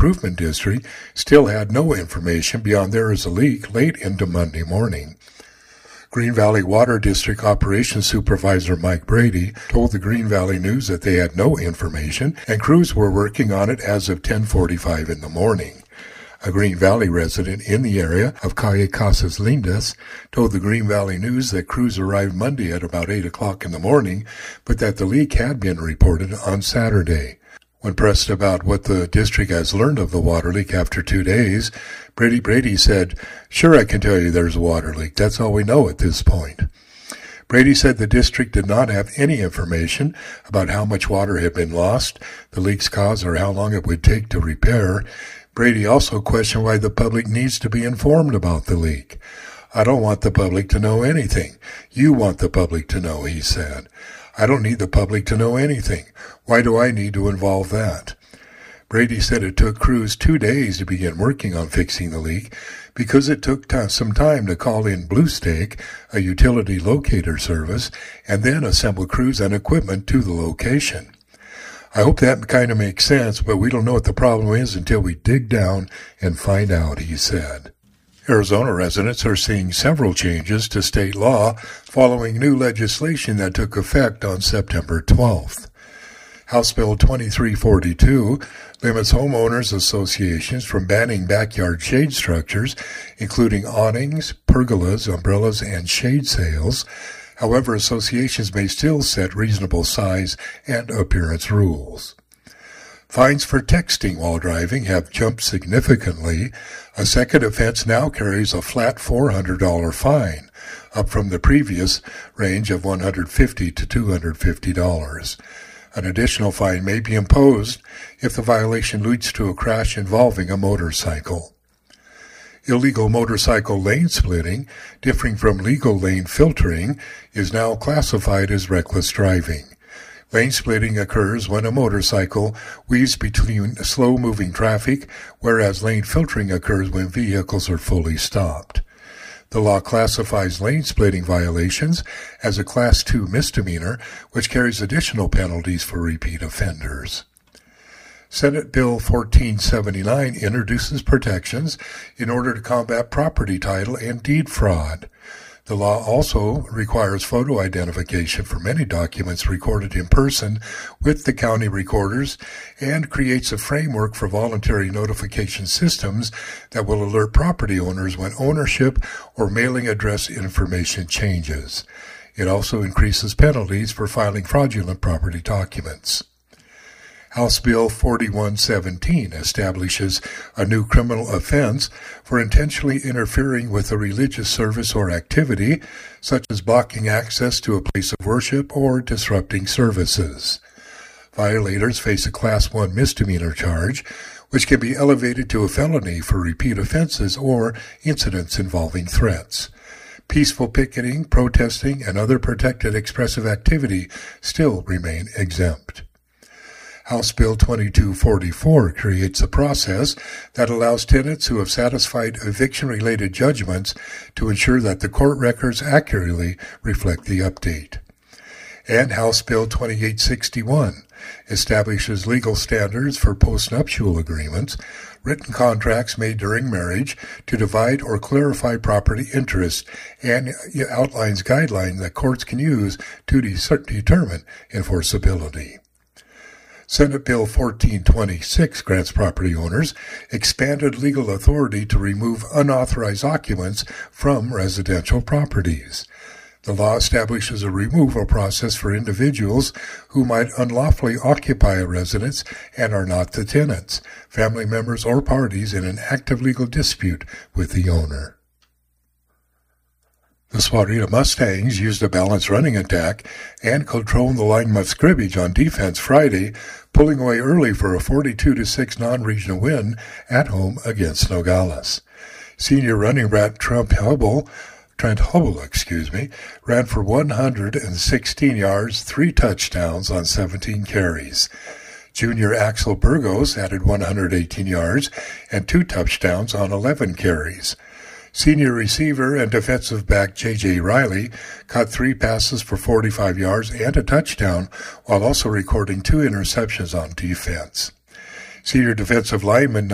Improvement District still had no information beyond there is a leak late into Monday morning. Green Valley Water District Operations Supervisor Mike Brady told the Green Valley News that they had no information and crews were working on it as of 10:45 in the morning. A Green Valley resident in the area of Calle Casas Lindas told the Green Valley News that crews arrived Monday at about 8 o'clock in the morning, but that the leak had been reported on Saturday. When pressed about what the district has learned of the water leak after 2 days, Brady said, "Sure, I can tell you there's a water leak. That's all we know at this point." Brady said the district did not have any information about how much water had been lost, the leak's cause, or how long it would take to repair. Brady also questioned why the public needs to be informed about the leak. "I don't want the public to know anything. You want the public to know," he said. "I don't need the public to know anything. Why do I need to involve that?" Brady said it took crews 2 days to begin working on fixing the leak because it took some time to call in Blue Stake, a utility locator service, and then assemble crews and equipment to the location. "I hope that kind of makes sense, but we don't know what the problem is until we dig down and find out," he said. Arizona residents are seeing several changes to state law following new legislation that took effect on September 12th. House Bill 2342 limits homeowners associations from banning backyard shade structures, including awnings, pergolas, umbrellas, and shade sails. However, associations may still set reasonable size and appearance rules. Fines for texting while driving have jumped significantly. A second offense now carries a flat $400 fine, up from the previous range of $150 to $250. An additional fine may be imposed if the violation leads to a crash involving a motorcycle. Illegal motorcycle lane splitting, differing from legal lane filtering, is now classified as reckless driving. Lane splitting occurs when a motorcycle weaves between slow-moving traffic, whereas lane filtering occurs when vehicles are fully stopped. The law classifies lane splitting violations as a Class 2 misdemeanor, which carries additional penalties for repeat offenders. Senate Bill 1479 introduces protections in order to combat property title and deed fraud. The law also requires photo identification for many documents recorded in person with the county recorders and creates a framework for voluntary notification systems that will alert property owners when ownership or mailing address information changes. It also increases penalties for filing fraudulent property documents. House Bill 4117 establishes a new criminal offense for intentionally interfering with a religious service or activity, such as blocking access to a place of worship or disrupting services. Violators face a Class 1 misdemeanor charge, which can be elevated to a felony for repeat offenses or incidents involving threats. Peaceful picketing, protesting, and other protected expressive activity still remain exempt. House Bill 2244 creates a process that allows tenants who have satisfied eviction-related judgments to ensure that the court records accurately reflect the update. And House Bill 2861 establishes legal standards for postnuptial agreements, written contracts made during marriage to divide or clarify property interests, and outlines guidelines that courts can use to determine enforceability. Senate Bill 1426 grants property owners expanded legal authority to remove unauthorized occupants from residential properties. The law establishes a removal process for individuals who might unlawfully occupy a residence and are not the tenants, family members, or parties in an active legal dispute with the owner. The Sparita Mustangs used a balanced running attack and controlled the lineman scrimmage on defense Friday, pulling away early for a 42-6 non-regional win at home against Nogales. Senior running back Trent Hubble, ran for 116 yards, 3 touchdowns on 17 carries. Junior Axel Burgos added 118 yards and 2 touchdowns on 11 carries. Senior receiver and defensive back J.J. Riley caught 3 passes for 45 yards and a touchdown, while also recording 2 interceptions on defense. Senior defensive lineman